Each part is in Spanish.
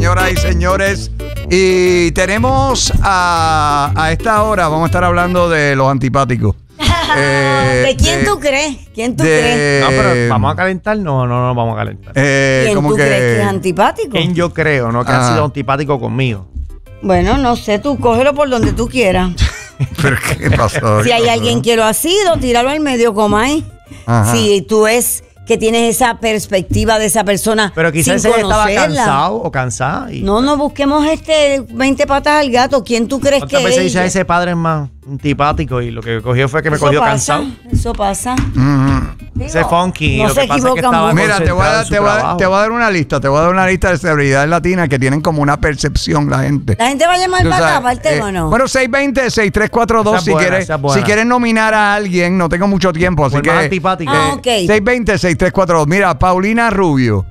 señoras y señores. Y tenemos a esta hora, vamos a estar hablando de los antipáticos. ¿De quién tú crees? ¿Quién tú crees? No, pero ¿vamos a calentar? No vamos a calentar. ¿Quién como tú crees que es antipático? ¿Quién yo creo, no? Que ha sido antipático conmigo. Bueno, no sé, tú cógelo por donde tú quieras. ¿Pero qué pasó? Si hay alguien que lo ha sido, tíralo al medio, Comay. Si tú es que tienes esa perspectiva de esa persona. Pero quizás sin ella estaba conocerla. cansado o cansada. Y No busquemos 20 patas al gato. ¿Quién tú crees que ¿cuántas veces es? dice ese padre es más antipático y lo que cogió fue que me Eso cogió pasa, cansado? Eso pasa. Ese funky. no lo se que pasa es que equivocan estaba mucho. Mira, te voy a concentrado en su dar una lista. Te voy a dar una lista de celebridades latinas que tienen como una percepción la gente. ¿La gente va a llamar Tú para acá, sabes, para el tema o no? Bueno, 620-6342 Esa es buena. si quieres nominar a alguien, no tengo mucho tiempo, así O el que más antipático. 620-6342. Mira, Paulina Rubio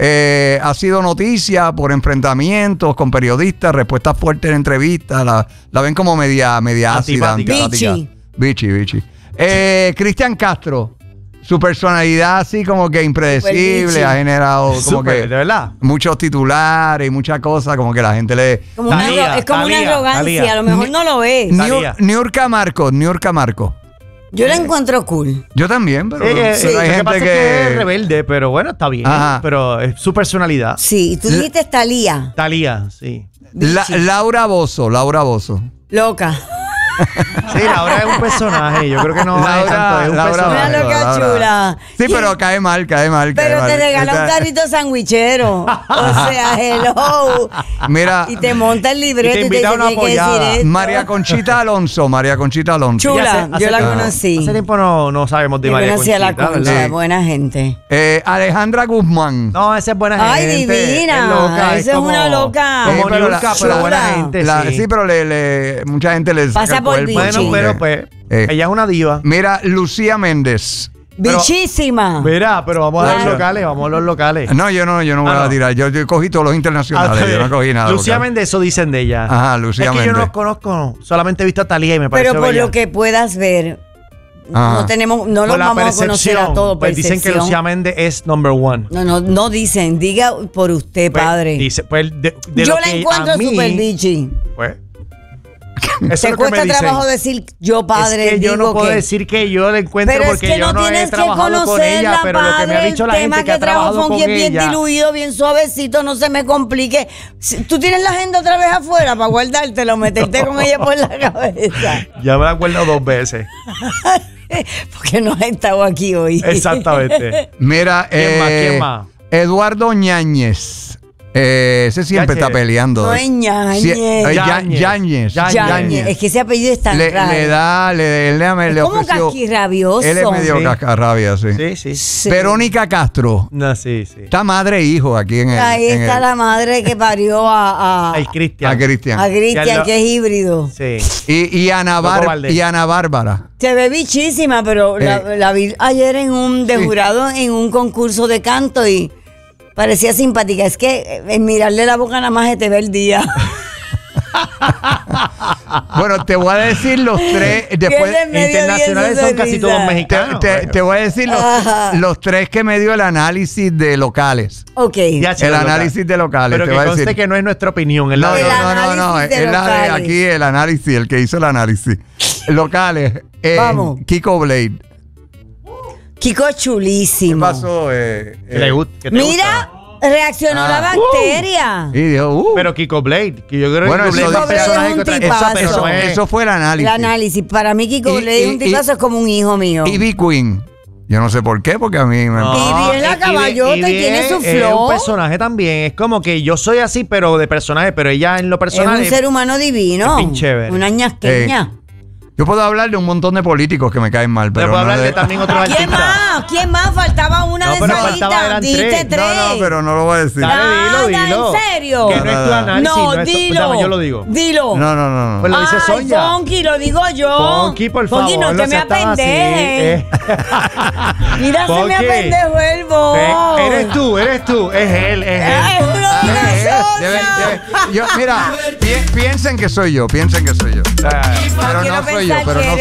ha sido noticia por enfrentamientos con periodistas, respuestas fuertes en entrevistas, la ven como media ácida, Antipática. Bichi. Cristian Castro, su personalidad así como que impredecible, ha generado como Súper, que de verdad. muchos titulares y muchas cosas, como que la gente le... Como Talía, es como una Talía, arrogancia, Talía. a lo mejor no lo ves. Talía. Niurka Marco. Yo la encuentro cool. Yo también, pero, pero Sí, hay lo que gente pasa es que es rebelde, pero bueno, está bien. Ajá. Pero es su personalidad. Sí, y tú dijiste Talía. Talía, sí. Laura Bozzo. Loca. Sí, Laura es un personaje. Yo creo que no Laura- es tanto. Es un Laura- personaje. Una loca Laura. chula. Sí, pero cae mal. Pero te regala un carrito sandwichero. O sea, hello. Mira, Y te monta el libreto Y te y te invita a dice una que hay que decir apoyada. esto. María Conchita Alonso. Chula, yo la conocí. Hace tiempo no sabemos de Yo María conocí a la Conchita, Concha, ¿verdad? buena gente. Alejandra Guzmán. No, esa es buena Ay, gente. divina. Es loca. Esa es como- una loca. Como Sí, pero Niurka, la- pero buena chula. gente. Sí, pero mucha gente le saca Pasa el por cuerpo. bichi. Bueno, pero pues, ella es una diva. Mira, Lucía Méndez. Pero- Bichísima. Mira, pero vamos a Claro. los locales. No, yo no voy a no. tirar. Yo cogí todos los internacionales. Yo no cogí nada. Lucía local. Méndez, eso dicen de ella. Ajá, Lucía Es que yo no Méndez. los conozco, solamente he visto a Talía y me parece Pero por bella. lo que puedas ver, Ajá. no Por los la vamos a conocer a percepción, todos. pues dicen que percepción. Lucía Méndez es number one. No dicen, diga por usted, Pues, padre. dice, pues, de Yo lo la que encuentro a mí, super bichi. pues, eso es Te lo que me cuesta dicen. trabajo decir yo, padre. Es que yo no digo puedo que- decir que yo la encuentro Pero es porque que yo no no he tienes que trabajado con conocerla, ella, pero lo que me ha padre. dicho El la tema gente que ha trabajo trabajado con funky es bien ella. diluido, bien suavecito, no se me complique. Tú tienes la agenda otra vez afuera para guardártelo, meterte con ella por la cabeza. Ya me la acuerdo 2 veces. Porque no has estado aquí hoy. Exactamente. Mira, ¿Quién más? Eduardo Ñañez. Ese siempre Yache. está peleando. No es Ñañez. Ñañez. Yañez. Es que ese apellido es tan raro. Le Es como ofreció. casquirrabioso. Él es medio Sí. cascarrabia, sí. Sí. Sí. Verónica Castro. No, sí. Está madre e hijo aquí en el. Ahí está la madre que parió a Ay, Cristian. Cristian. Cristian, que es híbrido. Sí. Y Ana Bárbara. Se ve bichísima, pero la vi ayer en de jurado en un concurso de canto y parecía simpática. Es que en mirarle la boca nada más se te ve el día. Bueno, te voy a decir los tres. Después, Pierde medio internacionales bien su son casi risa. todos mexicanos. te voy a decir Ajá. los tres que me dio el análisis de locales. Ok. Ya, El análisis de locales. Pero te que voy a conste decir. que no es nuestra opinión. Es la No, de- El no, análisis de es la de locales. aquí el análisis, el que hizo el análisis. Locales. Vamos. Kiko Blade. Kiko ¿Qué chulísimo. pasó? que te gusta. Mira, reaccionó la bacteria. Y dijo, Pero Kiko Blade, que yo creo Bueno, que Kiko eso- Blade es un personaje es un que otra tipazo. cosa, pero eso, no es. eso fue el análisis. El análisis. Para mí, Kiko Y- Blade, y- un tipazo, es como un hijo mío. Ivy Queen. Yo no sé por qué, porque a mí me. No, Ivy es la caballota y tiene su Es flow. un personaje también. Es como que yo soy así, pero de personaje. Pero ella en lo Es personal un ser humano divino. es bien chévere. Una ñasqueña. Yo puedo hablar de un montón de políticos que me caen mal, pero. Pero puedo no hablar de también otros ¿Quién artistas. más? ¿Quién más? Faltaba una No, de pero esas faltaba, listas. eran Dijiste tres. No, pero no lo voy a decir. Dale, dilo. ¿En serio? Que no es tu análisis. No, es tu- dilo. Dame, yo lo digo. Dilo. No. Pues lo dice Ay, Sonia. Funky, lo digo yo. Funky, por favor. Funky, no te me seas tan así. apendejes. Mira, se me Funky. apendejó el voz. Eres tú. Es él. Es uno de nosotros. Mira, piensen que soy yo. Pero quiero no soy yo. pensar Pero que no